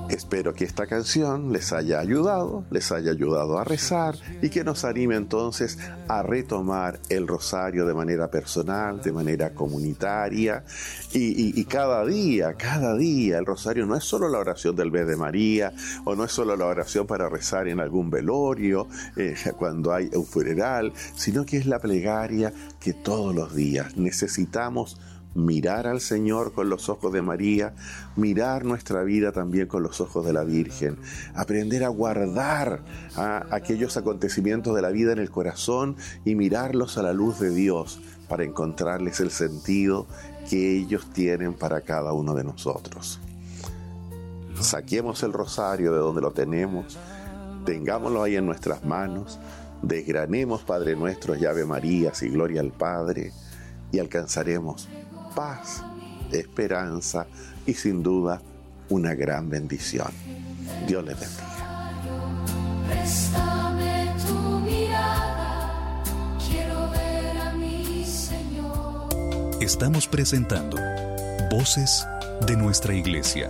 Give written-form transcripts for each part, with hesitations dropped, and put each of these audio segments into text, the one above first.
Espero que esta canción les haya ayudado a rezar y que nos anime entonces a retomar el rosario de manera personal, de manera comunitaria y cada día el rosario no es solo la oración del Ve de María o no es solo la oración para rezar en algún velorio, cuando hay un funeral, sino que es la plegaria que todos los días necesitamos mirar al Señor con los ojos de María, mirar nuestra vida también con los ojos de la Virgen, aprender a guardar aquellos acontecimientos de la vida en el corazón y mirarlos a la luz de Dios para encontrarles el sentido que ellos tienen para cada uno de nosotros. Saquemos el rosario de donde lo tenemos, tengámoslo ahí en nuestras manos, desgranemos Padre Nuestro y Ave Marías y Gloria al Padre y alcanzaremos paz, esperanza y sin duda una gran bendición. Dios les bendiga. Préstame tu mirada, quiero ver a mi Señor. Estamos presentando Voces de nuestra Iglesia.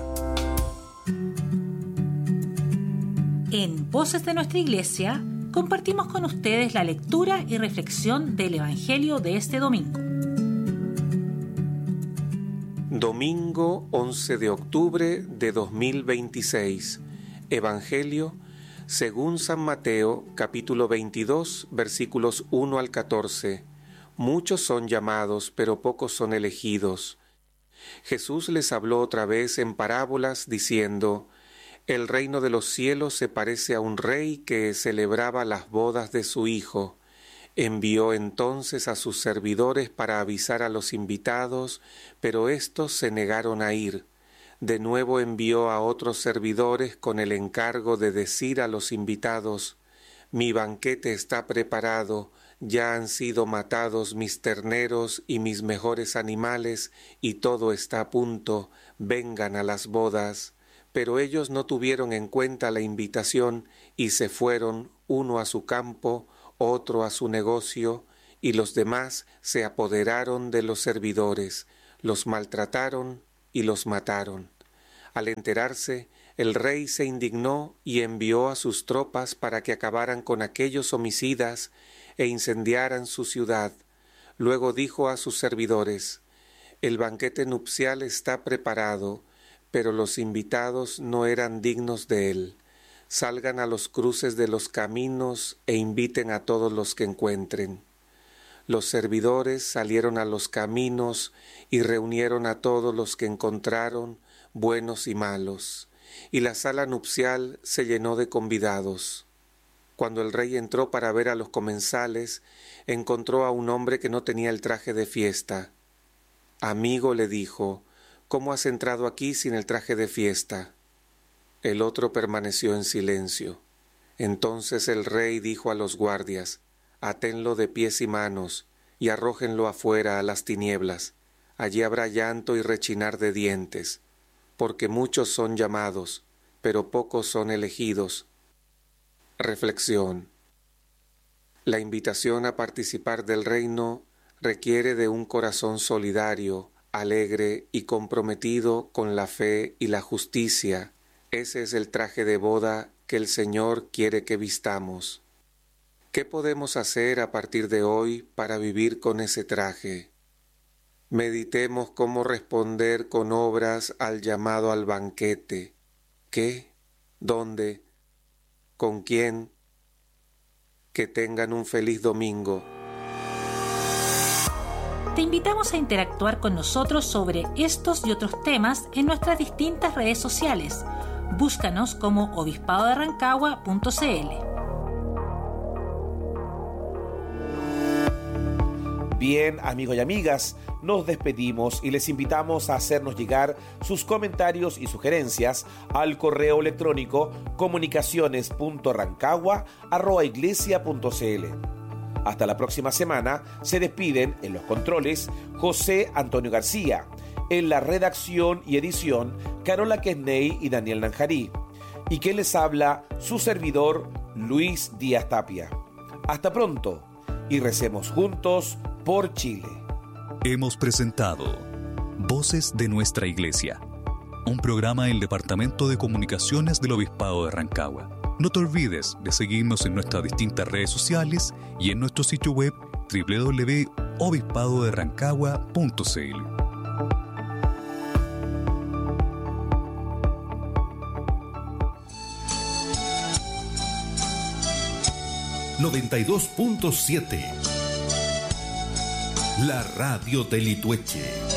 En Voces de nuestra Iglesia compartimos con ustedes la lectura y reflexión del Evangelio de este domingo. Domingo 11 de octubre de 2026. Evangelio según San Mateo, capítulo 22, versículos 1 al 14. Muchos son llamados, pero pocos son elegidos. Jesús les habló otra vez en parábolas, diciendo: El reino de los cielos se parece a un rey que celebraba las bodas de su hijo. Envió entonces a sus servidores para avisar a los invitados, pero éstos se negaron a ir. De nuevo envió a otros servidores con el encargo de decir a los invitados: Mi banquete está preparado, ya han sido matados mis terneros y mis mejores animales, y todo está a punto, vengan a las bodas. Pero ellos no tuvieron en cuenta la invitación y se fueron, uno a su campo, otro a su negocio, y los demás se apoderaron de los servidores, los maltrataron y los mataron. Al enterarse, el rey se indignó y envió a sus tropas para que acabaran con aquellos homicidas e incendiaran su ciudad. Luego dijo a sus servidores: El banquete nupcial está preparado, pero los invitados no eran dignos de él. Salgan a los cruces de los caminos e inviten a todos los que encuentren. Los servidores salieron a los caminos y reunieron a todos los que encontraron, buenos y malos, y la sala nupcial se llenó de convidados. Cuando el rey entró para ver a los comensales, encontró a un hombre que no tenía el traje de fiesta. Amigo, le dijo, ¿cómo has entrado aquí sin el traje de fiesta? El otro permaneció en silencio. Entonces el rey dijo a los guardias: Atenlo de pies y manos, y arrójenlo afuera a las tinieblas. Allí habrá llanto y rechinar de dientes, porque muchos son llamados, pero pocos son elegidos. Reflexión. La invitación a participar del reino requiere de un corazón solidario, alegre y comprometido con la fe y la justicia. Ese es el traje de boda que el Señor quiere que vistamos. ¿Qué podemos hacer a partir de hoy para vivir con ese traje? Meditemos cómo responder con obras al llamado al banquete. ¿Qué? ¿Dónde? ¿Con quién? Que tengan un feliz domingo. Te invitamos a interactuar con nosotros sobre estos y otros temas en nuestras distintas redes sociales. Búscanos como obispadoderrancagua.cl. Bien, amigos y amigas, nos despedimos y les invitamos a hacernos llegar sus comentarios y sugerencias al correo electrónico comunicaciones.rancagua@iglesia.cl. Hasta la próxima semana. Se despiden en los controles José Antonio García, en la redacción y edición Carola Quesney y Daniel Nanjarí, y que les habla su servidor Luis Díaz Tapia. Hasta pronto y recemos juntos por Chile. Hemos presentado Voces de nuestra Iglesia, un programa del Departamento de Comunicaciones del Obispado de Rancagua. No te olvides de seguirnos en nuestras distintas redes sociales y en nuestro sitio web www.obispadoderrancagua.cl. ...92.7... La radio de Litueche.